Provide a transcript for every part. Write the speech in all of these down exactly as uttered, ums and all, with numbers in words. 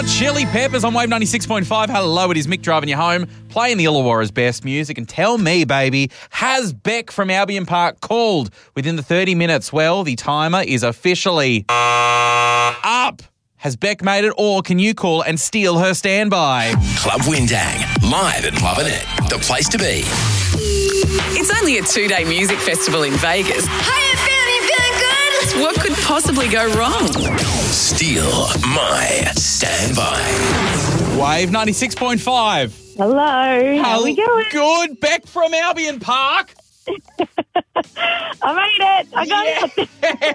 Chili Peppers on Wave ninety-six point five. Hello, it is Mick driving you home, playing the Illawarra's best music. And tell me, baby, has Beck from Albion Park called within the thirty minutes? Well, the timer is officially up. Has Beck made it, or can you call and steal her standby? Club Windang, live at Lovin' It, the place to be. It's only a two-day music festival in Vegas. How you feeling? Feeling good? What could possibly go wrong? Steal my standby. Wave ninety-six point five. Hello, how we going? Good. Beck from Albion Park. I made it. I got it.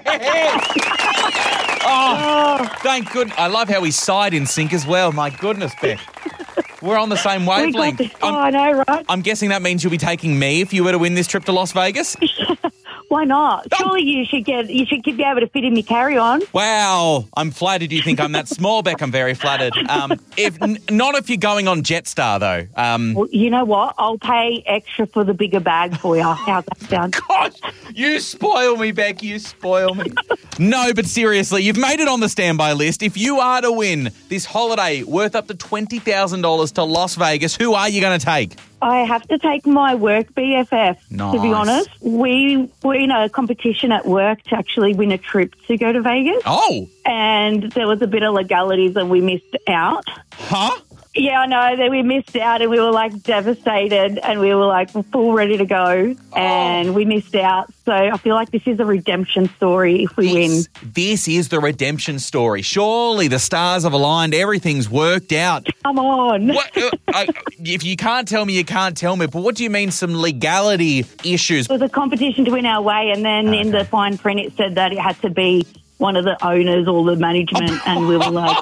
Oh, thank goodness. I love how we side in sync as well. My goodness, Beck. We're on the same wavelength. We got this. Oh, I know, right? I'm guessing that means you'll be taking me if you were to win this trip to Las Vegas? Why not? Surely you should get. You should be able to fit in your carry-on. Wow, I'm flattered you think I'm that small, Beck. I'm very flattered. Um, if n- not if you're going on Jetstar, though. Um, Well, you know what? I'll pay extra for the bigger bag for you. How's that sound? Gosh, you spoil me, Beck. You spoil me. No, but seriously, you've made it on the standby list. If you are to win this holiday worth up to twenty thousand dollars to Las Vegas, who are you going to take? I have to take my work B F F, to be Nice. honest. We were in a competition at work to actually win a trip to go to Vegas, Oh, and there was a bit of legalities and we missed out. huh? Yeah, I know that we missed out and we were like devastated and we were like full ready to go and we missed out. So I feel like this is a redemption story if we win. This, this is the redemption story. Surely the stars have aligned. Everything's worked out. Come on. What, uh, I, if you can't tell me, you can't tell me. But what do you mean some legality issues? It was a competition to win our way and then in the fine print it said that it had to be one of the owners or the management and we were like,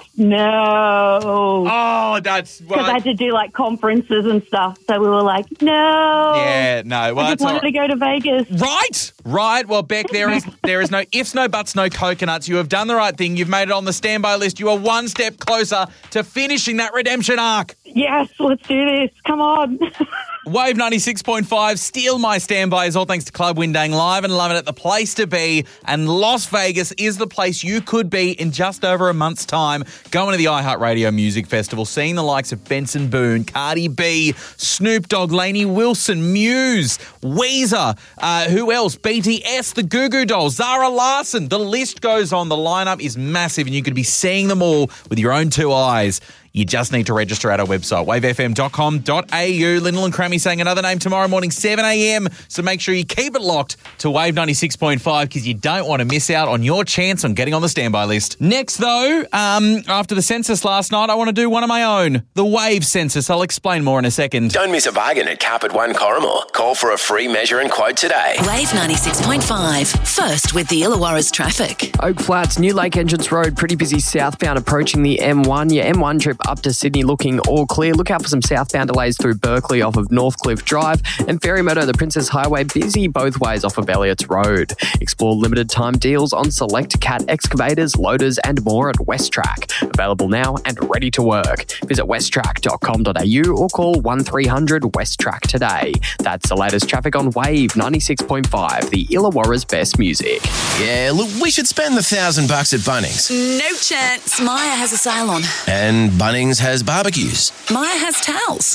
no. Oh, that's... Because I had to do like conferences and stuff. So we were like, no. Yeah, no. Well, I that's just wanted all to go to Vegas. Right, right. Well, Beck, there is there is no ifs, no buts, no coconuts. You have done the right thing. You've made it on the standby list. You are one step closer to finishing that redemption arc. Yes, let's do this. Come on. Wave ninety-six point five, Steal My Standby is all thanks to Club Windang, live and loving it, the place to be. And Las Vegas is the place you could be in just over a month's time. Going to the iHeartRadio Music Festival, seeing the likes of Benson Boone, Cardi B, Snoop Dogg, Lainey Wilson, Muse, Weezer, uh, who else? B T S, the Goo Goo Dolls, Zara Larsson. The list goes on. The lineup is massive and you could be seeing them all with your own two eyes. You just need to register at our website, wave f m dot com dot a u. Lyndall and Crammy saying another name tomorrow morning, seven a m. So make sure you keep it locked to Wave ninety-six point five because you don't want to miss out on your chance on getting on the standby list. Next, though, um, after the census last night, I want to do one of my own, the Wave census. I'll explain more in a second. Don't miss a bargain at Carpet One Corrimal. Call for a free measure and quote today. Wave ninety-six point five. First with the Illawarra's traffic. Oak Flats, New Lake Entrance Road, pretty busy southbound approaching the M one. Your M one trip up to Sydney looking all clear. Look out for some southbound delays through Berkeley off of Northcliffe Drive, and Ferrymeadow, the Princess Highway, busy both ways off of Elliott's Road. Explore limited time deals on select Cat excavators, loaders and more at Westtrack. Available now and ready to work. Visit westtrack dot com dot a u or call one three hundred Westtrack today. That's the latest traffic on Wave ninety-six point five, the Illawarra's best music. Yeah, look, we should spend the thousand bucks at Bunnings. No chance. Maya has a sale on. And Bunnings has barbecues. Maya has towels.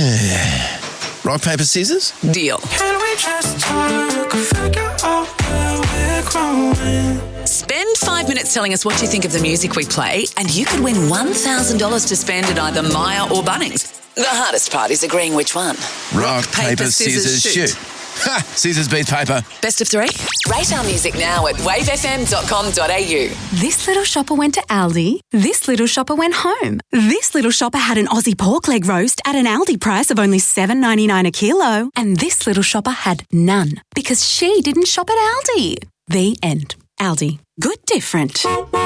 Rock, paper, scissors? Deal. Can we just talk, figure out where we're growing? Spend five minutes telling us what you think of the music we play, and you could win one thousand dollars to spend at either Maya or Bunnings. The hardest part is agreeing which one. Rock, paper, scissors, shoot. Ha! Scissors beats paper. Best of three? Rate our music now at wave f m dot com dot a u. This little shopper went to Aldi. This little shopper went home. This little shopper had an Aussie pork leg roast at an Aldi price of only seven ninety-nine a kilo. And this little shopper had none because she didn't shop at Aldi. The end. Aldi. Good different.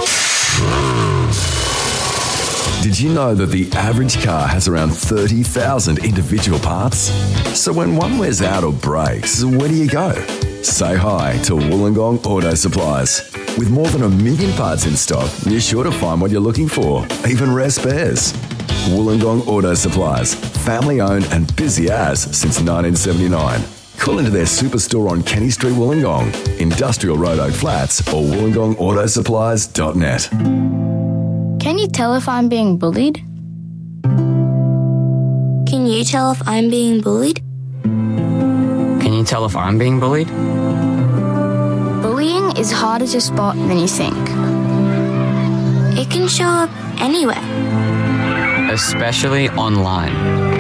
Did you know that the average car has around thirty thousand individual parts? So when one wears out or breaks, where do you go? Say hi to Wollongong Auto Supplies. With more than a million parts in stock, you're sure to find what you're looking for, even rare spares. Wollongong Auto Supplies, family owned and busy as since nineteen seventy-nine. Call into their superstore on Kenny Street, Wollongong, Industrial Road, Oak Flats, or wollongong auto supplies dot net. Can you tell if I'm being bullied? Can you tell if I'm being bullied? Can you tell if I'm being bullied? Bullying is harder to spot than you think. It can show up anywhere. Especially online.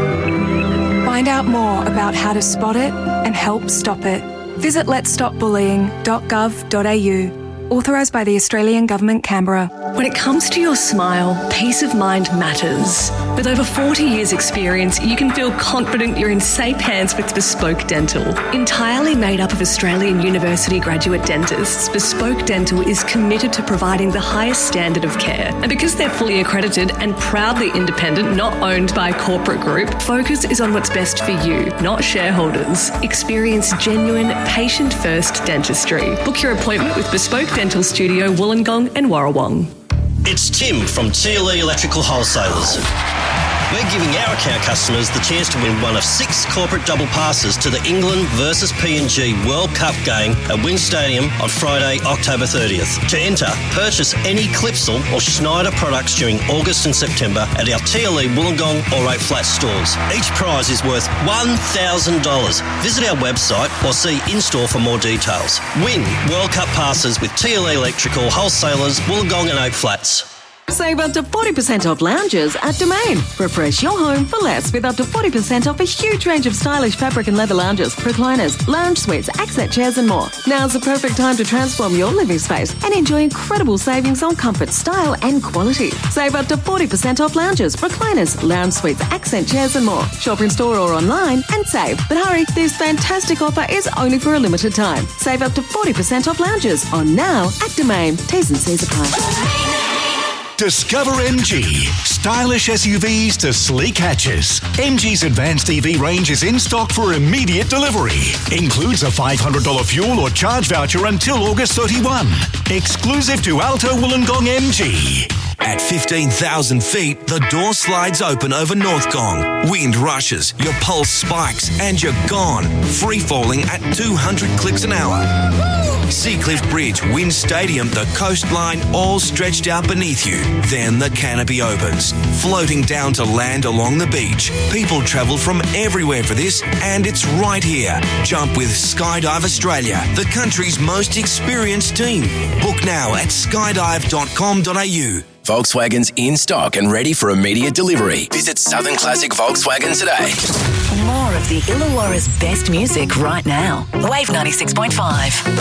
Find out more about how to spot it and help stop it. Visit lets stop bullying dot gov dot a u. Authorised by the Australian Government, Canberra. When it comes to your smile, peace of mind matters. With over forty years experience, you can feel confident you're in safe hands with Bespoke Dental. Entirely made up of Australian University graduate dentists, Bespoke Dental is committed to providing the highest standard of care. And because they're fully accredited and proudly independent, not owned by a corporate group, focus is on what's best for you, not shareholders. Experience genuine, patient-first dentistry. Book your appointment with Bespoke Dental Studio, Wollongong and Warrawong. It's Tim from T L E Electrical Wholesalers. We're giving our account customers the chance to win one of six corporate double passes to the England versus P N G World Cup game at Wynn Stadium on Friday, October thirtieth. To enter, purchase any Clipsal or Schneider products during August and September at our T L E Wollongong or Oak Flat stores. Each prize is worth one thousand dollars. Visit our website or see in-store for more details. Win World Cup passes with T L E Electrical Wholesalers, Wollongong and Oak Flats. Save up to forty percent off lounges at Domain. Refresh your home for less with up to forty percent off a huge range of stylish fabric and leather lounges, recliners, lounge suites, accent chairs and more. Now's the perfect time to transform your living space and enjoy incredible savings on comfort, style and quality. Save up to forty percent off lounges, recliners, lounge suites, accent chairs and more. Shop in store or online and save. But hurry, this fantastic offer is only for a limited time. Save up to forty percent off lounges on now at Domain. T's and C's apply. Discover M G. Stylish S U Vs to sleek hatches. M G's advanced E V range is in stock for immediate delivery. Includes a five hundred dollars fuel or charge voucher until August thirty-first. Exclusive to Alto Wollongong M G. At fifteen thousand feet, the door slides open over North Gong. Wind rushes, your pulse spikes, and you're gone. Free falling at two hundred clicks an hour. Seacliff Bridge, Wynn Stadium, the coastline, all stretched out beneath you. Then the canopy opens, floating down to land along the beach. People travel from everywhere for this, and it's right here. Jump with Skydive Australia, the country's most experienced team. Book now at skydive dot com dot a u. Volkswagen's in stock and ready for immediate delivery. Visit Southern Classic Volkswagen today. More of the Illawarra's best music right now. Wave ninety-six point five.